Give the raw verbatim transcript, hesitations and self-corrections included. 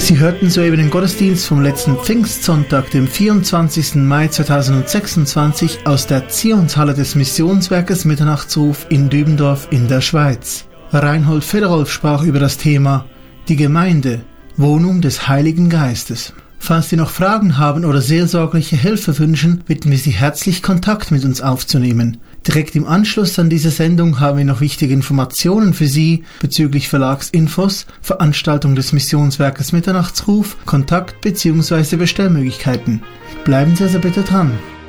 Sie hörten soeben den Gottesdienst vom letzten Pfingstsonntag, dem vierundzwanzigsten Mai zweitausendsechsundzwanzig, aus der Zionshalle des Missionswerkes Mitternachtsruf in Dübendorf in der Schweiz. Reinhold Federolf sprach über das Thema Die Gemeinde, Wohnung des Heiligen Geistes. Falls Sie noch Fragen haben oder seelsorgliche Hilfe wünschen, bitten wir Sie herzlich, Kontakt mit uns aufzunehmen. Direkt im Anschluss an diese Sendung haben wir noch wichtige Informationen für Sie bezüglich Verlagsinfos, Veranstaltung des Missionswerkes Mitternachtsruf, Kontakt bzw. Bestellmöglichkeiten. Bleiben Sie also bitte dran.